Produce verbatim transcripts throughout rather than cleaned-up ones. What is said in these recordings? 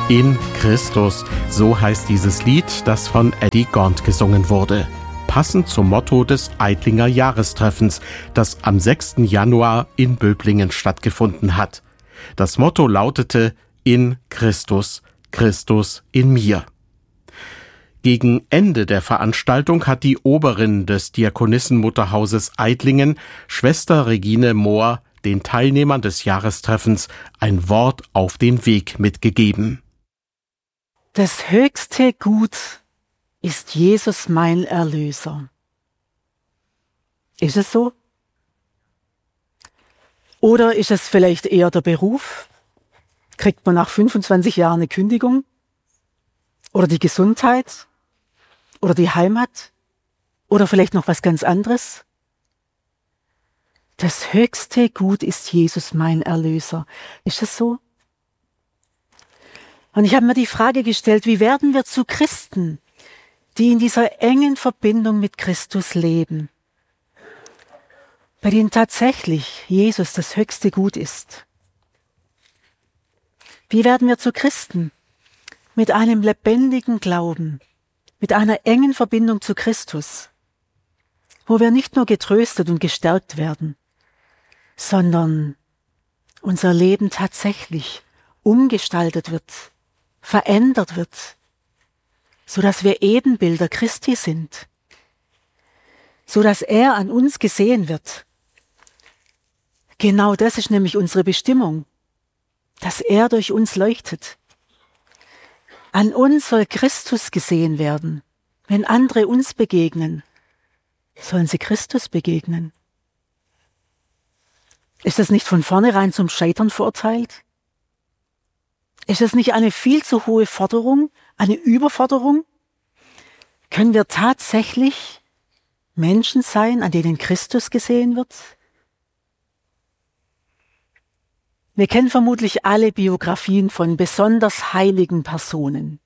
In Christus, so heißt dieses Lied, das von Eddie Gaunt gesungen wurde. Passend zum Motto des Eitlinger Jahrestreffens, das am sechsten Januar in Böblingen stattgefunden hat. Das Motto lautete: In Christus, Christus in mir. Gegen Ende der Veranstaltung hat die Oberin des Diakonissenmutterhauses Eitlingen, Schwester Regine Mohr, den Teilnehmern des Jahrestreffens ein Wort auf den Weg mitgegeben. Das höchste Gut ist Jesus mein Erlöser. Ist es so? Oder ist es vielleicht eher der Beruf? Kriegt man nach fünfundzwanzig Jahren eine Kündigung? Oder die Gesundheit? Oder die Heimat? Oder vielleicht noch was ganz anderes? Das höchste Gut ist Jesus mein Erlöser. Ist es so? Und ich habe mir die Frage gestellt, wie werden wir zu Christen, die in dieser engen Verbindung mit Christus leben, bei denen tatsächlich Jesus das höchste Gut ist? Wie werden wir zu Christen mit einem lebendigen Glauben, mit einer engen Verbindung zu Christus, wo wir nicht nur getröstet und gestärkt werden, sondern unser Leben tatsächlich umgestaltet wird, verändert wird, so dass wir Ebenbilder Christi sind, so dass er an uns gesehen wird. Genau das ist nämlich unsere Bestimmung, dass er durch uns leuchtet. An uns soll Christus gesehen werden. Wenn andere uns begegnen, sollen sie Christus begegnen. Ist das nicht von vornherein zum Scheitern verurteilt? Ist das nicht eine viel zu hohe Forderung, eine Überforderung? Können wir tatsächlich Menschen sein, an denen Christus gesehen wird? Wir kennen vermutlich alle Biografien von besonders heiligen Personen.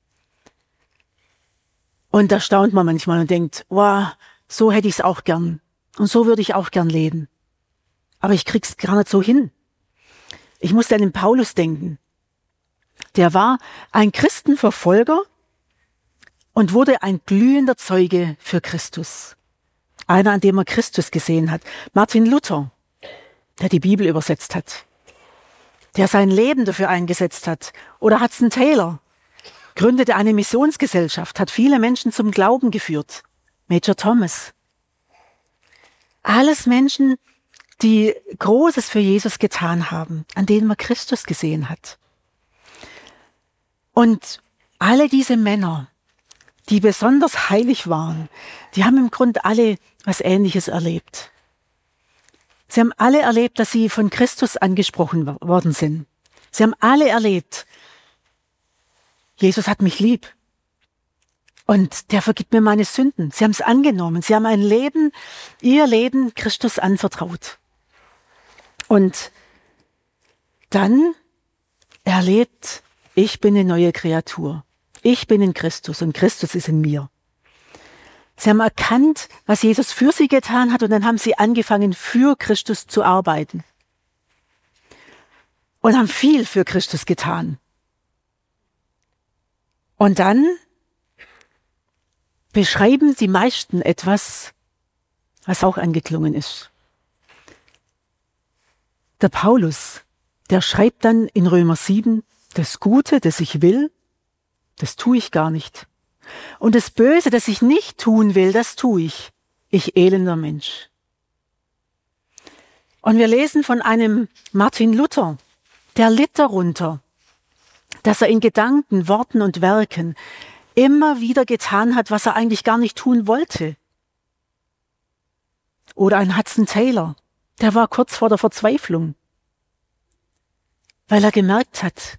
Und da staunt man manchmal und denkt, wow, so hätte ich es auch gern. Und so würde ich auch gern leben. Aber ich krieg's gar nicht so hin. Ich musste an den Paulus denken. Der war ein Christenverfolger und wurde ein glühender Zeuge für Christus. Einer, an dem er Christus gesehen hat. Martin Luther, der die Bibel übersetzt hat, der sein Leben dafür eingesetzt hat. Oder Hudson Taylor, gründete eine Missionsgesellschaft, hat viele Menschen zum Glauben geführt. Major Thomas. Alles Menschen, die Großes für Jesus getan haben, an denen man Christus gesehen hat. Und alle diese Männer, die besonders heilig waren, die haben im Grunde alle was Ähnliches erlebt. Sie haben alle erlebt, dass sie von Christus angesprochen worden sind. Sie haben alle erlebt, Jesus hat mich lieb und der vergibt mir meine Sünden. Sie haben es angenommen. Sie haben ein Leben, ihr Leben Christus anvertraut. Und dann erlebt, ich bin eine neue Kreatur. Ich bin in Christus und Christus ist in mir. Sie haben erkannt, was Jesus für sie getan hat und dann haben sie angefangen, für Christus zu arbeiten. Und haben viel für Christus getan. Und dann beschreiben die meisten etwas, was auch angeklungen ist. Der Paulus, der schreibt dann in Römer sieben, das Gute, das ich will, das tue ich gar nicht. Und das Böse, das ich nicht tun will, das tue ich. Ich elender Mensch. Und wir lesen von einem Martin Luther, der litt darunter, dass er in Gedanken, Worten und Werken immer wieder getan hat, was er eigentlich gar nicht tun wollte. Oder ein Hudson Taylor, der war kurz vor der Verzweiflung, weil er gemerkt hat,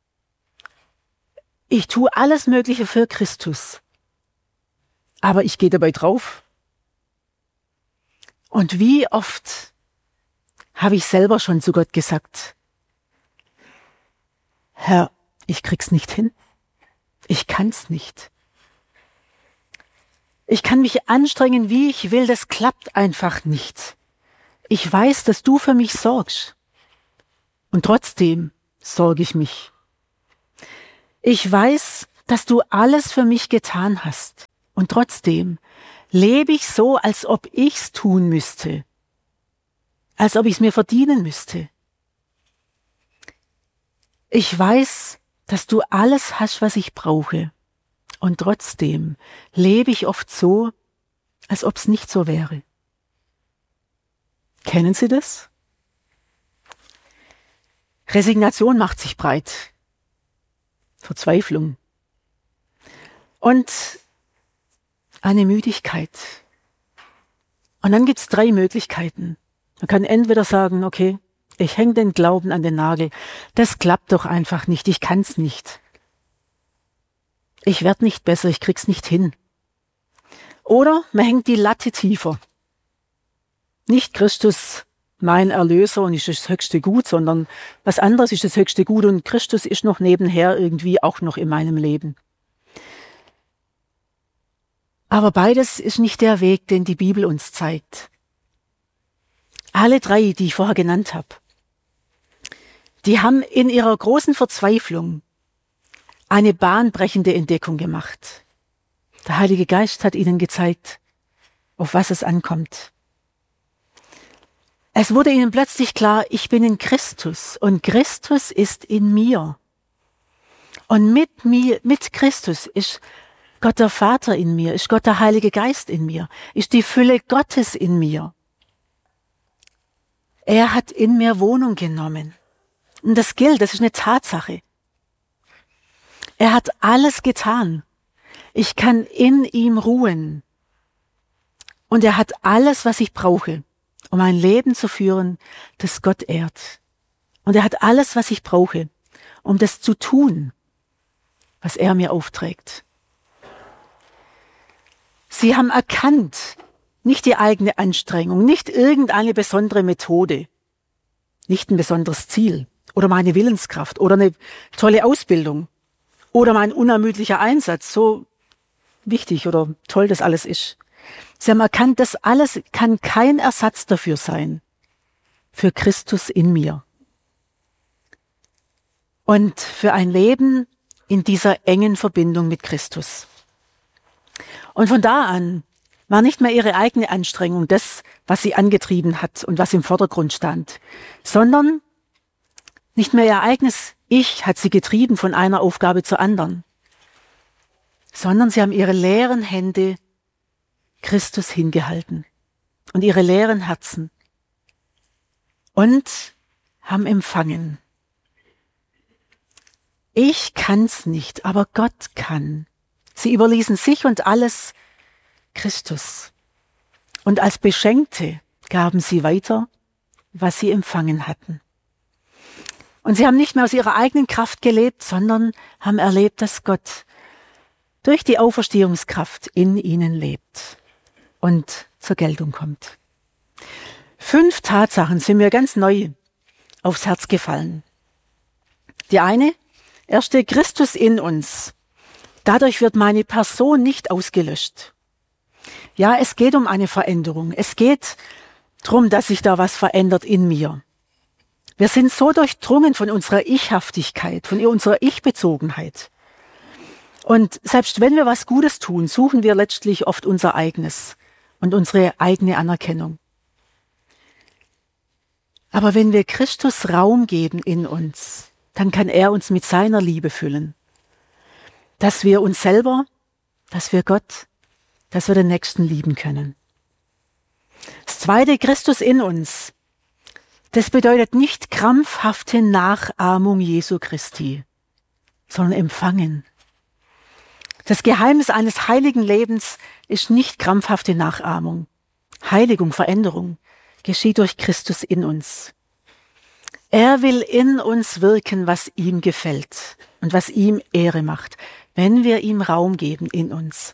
ich tue alles Mögliche für Christus, aber ich gehe dabei drauf. Und wie oft habe ich selber schon zu Gott gesagt, Herr, ich krieg's nicht hin. Ich kann's nicht. Ich kann mich anstrengen, wie ich will, das klappt einfach nicht. Ich weiß, dass du für mich sorgst. Und trotzdem sorge ich mich. Ich weiß, dass du alles für mich getan hast. Und trotzdem lebe ich so, als ob ich's tun müsste. Als ob ich's mir verdienen müsste. Ich weiß, dass du alles hast, was ich brauche. Und trotzdem lebe ich oft so, als ob's nicht so wäre. Kennen Sie das? Resignation macht sich breit. Verzweiflung. Und eine Müdigkeit. Und dann gibt's drei Möglichkeiten. Man kann entweder sagen, okay, ich hänge den Glauben an den Nagel. Das klappt doch einfach nicht. Ich kann's nicht. Ich werd nicht besser. Ich krieg's nicht hin. Oder man hängt die Latte tiefer. Nicht Christus, mein Erlöser und ist das höchste Gut, sondern was anderes ist das höchste Gut und Christus ist noch nebenher irgendwie auch noch in meinem Leben. Aber beides ist nicht der Weg, den die Bibel uns zeigt. Alle drei, die ich vorher genannt habe, die haben in ihrer großen Verzweiflung eine bahnbrechende Entdeckung gemacht. Der Heilige Geist hat ihnen gezeigt, auf was es ankommt. Es wurde ihnen plötzlich klar, ich bin in Christus und Christus ist in mir. Und mit mir, mit Christus ist Gott der Vater in mir, ist Gott der Heilige Geist in mir, ist die Fülle Gottes in mir. Er hat in mir Wohnung genommen. Und das gilt, das ist eine Tatsache. Er hat alles getan. Ich kann in ihm ruhen. Und er hat alles, was ich brauche, um ein Leben zu führen, das Gott ehrt. Und er hat alles, was ich brauche, um das zu tun, was er mir aufträgt. Sie haben erkannt, nicht die eigene Anstrengung, nicht irgendeine besondere Methode, nicht ein besonderes Ziel oder meine Willenskraft oder eine tolle Ausbildung oder mein unermüdlicher Einsatz, so wichtig oder toll das alles ist. Sie haben erkannt, das alles kann kein Ersatz dafür sein, für Christus in mir. Und für ein Leben in dieser engen Verbindung mit Christus. Und von da an war nicht mehr ihre eigene Anstrengung das, was sie angetrieben hat und was im Vordergrund stand, sondern nicht mehr ihr eigenes Ich hat sie getrieben von einer Aufgabe zur anderen, sondern sie haben ihre leeren Hände Christus hingehalten und ihre leeren Herzen und haben empfangen. Ich kann's nicht, aber Gott kann. Sie überließen sich und alles Christus. Und als Beschenkte gaben sie weiter, was sie empfangen hatten. Und sie haben nicht mehr aus ihrer eigenen Kraft gelebt, sondern haben erlebt, dass Gott durch die Auferstehungskraft in ihnen lebt und zur Geltung kommt. Fünf Tatsachen sind mir ganz neu aufs Herz gefallen. Die eine, erste, Christus in uns. Dadurch wird meine Person nicht ausgelöscht. Ja, es geht um eine Veränderung. Es geht darum, dass sich da was verändert in mir. Wir sind so durchdrungen von unserer Ichhaftigkeit, von unserer Ich-Bezogenheit. Und selbst wenn wir was Gutes tun, suchen wir letztlich oft unser eigenes und unsere eigene Anerkennung. Aber wenn wir Christus Raum geben in uns, dann kann er uns mit seiner Liebe füllen. Dass wir uns selber, dass wir Gott, dass wir den Nächsten lieben können. Das zweite, Christus in uns. Das bedeutet nicht krampfhafte Nachahmung Jesu Christi, sondern empfangen. Das Geheimnis eines heiligen Lebens ist nicht krampfhafte Nachahmung. Heiligung, Veränderung geschieht durch Christus in uns. Er will in uns wirken, was ihm gefällt und was ihm Ehre macht, wenn wir ihm Raum geben in uns.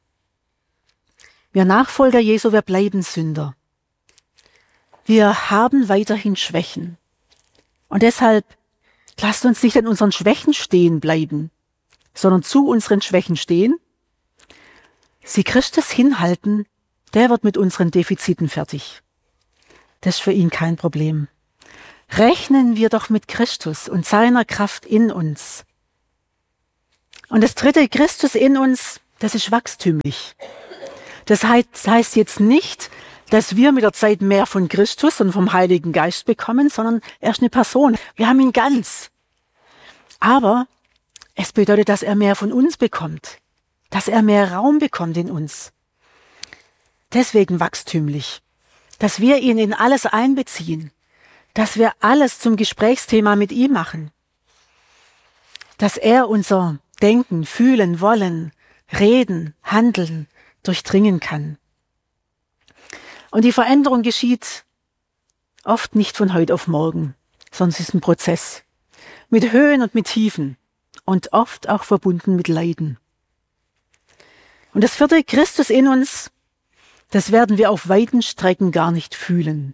Wir Nachfolger Jesu, wir bleiben Sünder. Wir haben weiterhin Schwächen. Und deshalb lasst uns nicht an unseren Schwächen stehen bleiben, sondern zu unseren Schwächen stehen, sie Christus hinhalten, der wird mit unseren Defiziten fertig. Das ist für ihn kein Problem. Rechnen wir doch mit Christus und seiner Kraft in uns. Und das dritte, Christus in uns, das ist wachstümlich. Das heißt jetzt nicht, dass wir mit der Zeit mehr von Christus und vom Heiligen Geist bekommen, sondern er ist eine Person. Wir haben ihn ganz. Aber es bedeutet, dass er mehr von uns bekommt, dass er mehr Raum bekommt in uns. Deswegen wachstümlich, dass wir ihn in alles einbeziehen, dass wir alles zum Gesprächsthema mit ihm machen, dass er unser Denken, Fühlen, Wollen, Reden, Handeln durchdringen kann. Und die Veränderung geschieht oft nicht von heute auf morgen, sondern es ist ein Prozess. Mit Höhen und mit Tiefen und oft auch verbunden mit Leiden. Und das vierte, Christus in uns, das werden wir auf weiten Strecken gar nicht fühlen.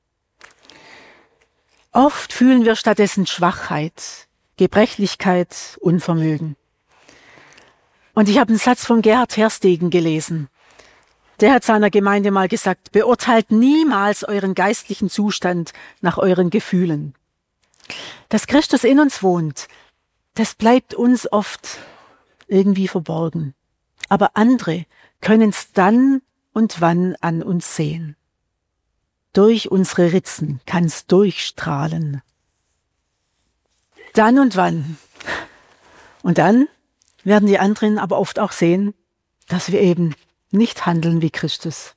Oft fühlen wir stattdessen Schwachheit, Gebrechlichkeit, Unvermögen. Und ich habe einen Satz von Gerhard Terstegen gelesen. Der hat seiner Gemeinde mal gesagt, beurteilt niemals euren geistlichen Zustand nach euren Gefühlen. Dass Christus in uns wohnt, das bleibt uns oft irgendwie verborgen. Aber andere können es dann und wann an uns sehen. Durch unsere Ritzen kann es durchstrahlen. Dann und wann. Und dann werden die anderen aber oft auch sehen, dass wir eben nicht handeln wie Christus.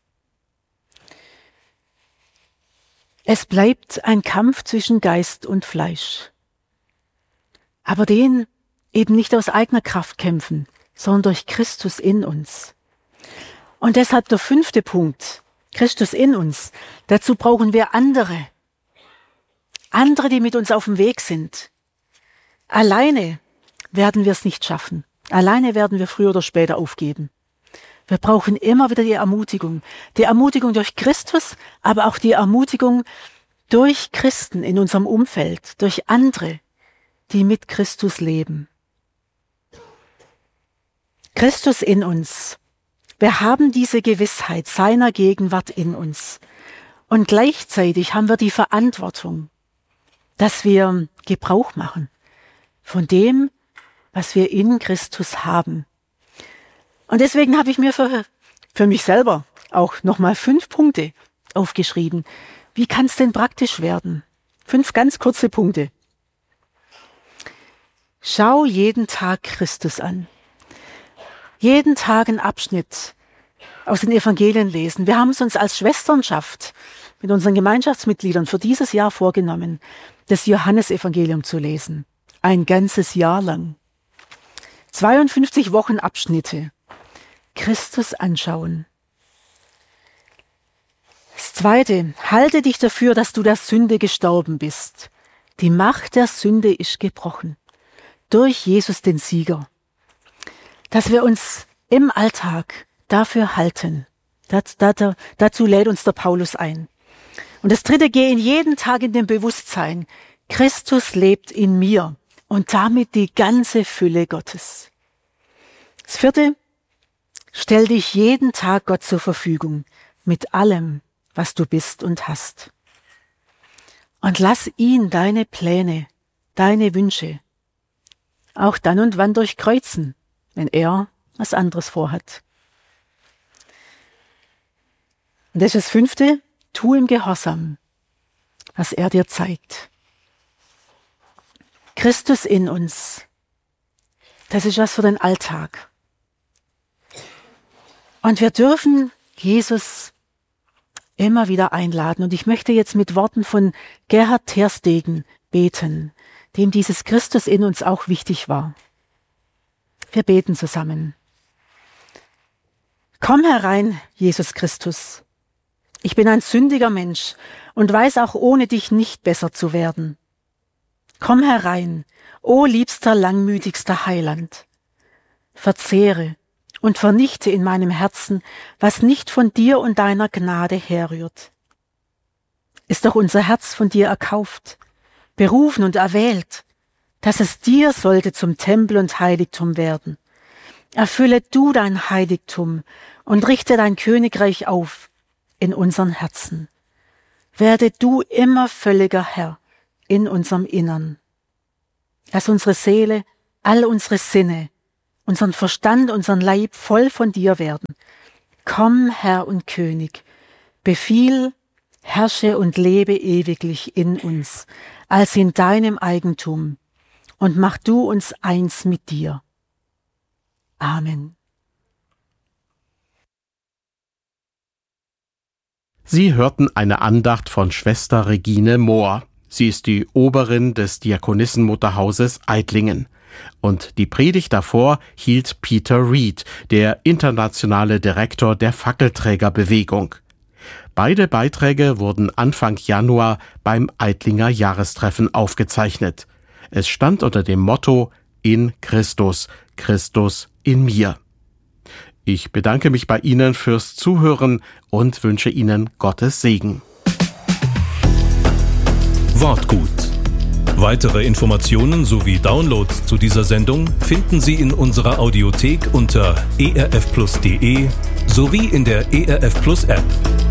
Es bleibt ein Kampf zwischen Geist und Fleisch. Aber den eben nicht aus eigener Kraft kämpfen, sondern durch Christus in uns. Und deshalb der fünfte Punkt, Christus in uns. Dazu brauchen wir andere. Andere, die mit uns auf dem Weg sind. Alleine werden wir es nicht schaffen. Alleine werden wir früher oder später aufgeben. Wir brauchen immer wieder die Ermutigung. Die Ermutigung durch Christus, aber auch die Ermutigung durch Christen in unserem Umfeld, durch andere, die mit Christus leben. Christus in uns. Wir haben diese Gewissheit seiner Gegenwart in uns. Und gleichzeitig haben wir die Verantwortung, dass wir Gebrauch machen von dem, was wir in Christus haben. Und deswegen habe ich mir für, für mich selber auch nochmal fünf Punkte aufgeschrieben. Wie kann es denn praktisch werden? Fünf ganz kurze Punkte. Schau jeden Tag Christus an. Jeden Tag einen Abschnitt aus den Evangelien lesen. Wir haben es uns als Schwesternschaft mit unseren Gemeinschaftsmitgliedern für dieses Jahr vorgenommen, das Johannesevangelium zu lesen. Ein ganzes Jahr lang. zweiundfünfzig Wochenabschnitte. Christus anschauen. Das Zweite, halte dich dafür, dass du der Sünde gestorben bist. Die Macht der Sünde ist gebrochen. Durch Jesus den Sieger. Dass wir uns im Alltag dafür halten. Das, das, dazu lädt uns der Paulus ein. Und das Dritte, geh in jeden Tag in dem Bewusstsein, Christus lebt in mir und damit die ganze Fülle Gottes. Das Vierte, stell dich jeden Tag Gott zur Verfügung mit allem, was du bist und hast. Und lass ihn deine Pläne, deine Wünsche auch dann und wann durchkreuzen, wenn er was anderes vorhat. Und das ist das Fünfte, tu im Gehorsam, was er dir zeigt. Christus in uns, das ist was für den Alltag. Und wir dürfen Jesus immer wieder einladen. Und ich möchte jetzt mit Worten von Gerhard Terstegen beten, dem dieses Christus in uns auch wichtig war. Wir beten zusammen. Komm herein, Jesus Christus. Ich bin ein sündiger Mensch und weiß auch ohne dich nicht besser zu werden. Komm herein, o liebster, langmütigster Heiland. Verzehre und vernichte in meinem Herzen, was nicht von dir und deiner Gnade herrührt. Ist doch unser Herz von dir erkauft, berufen und erwählt, dass es dir sollte zum Tempel und Heiligtum werden. Erfülle du dein Heiligtum und richte dein Königreich auf in unseren Herzen. Werde du immer völliger Herr in unserem Innern. Lass unsere Seele, all unsere Sinne unseren Verstand, unseren Leib voll von dir werden. Komm, Herr und König, befiehl, herrsche und lebe ewiglich in uns, als in deinem Eigentum, und mach du uns eins mit dir. Amen. Sie hörten eine Andacht von Schwester Regine Mohr. Sie ist die Oberin des Diakonissenmutterhauses Eitlingen. Und die Predigt davor hielt Peter Reed, der internationale Direktor der Fackelträgerbewegung. Beide Beiträge wurden Anfang Januar beim Eitlinger Jahrestreffen aufgezeichnet. Es stand unter dem Motto In Christus, Christus in mir. Ich bedanke mich bei Ihnen fürs Zuhören und wünsche Ihnen Gottes Segen. Wortgut. Weitere Informationen sowie Downloads zu dieser Sendung finden Sie in unserer Audiothek unter e r f plus punkt d e sowie in der E R F Plus App.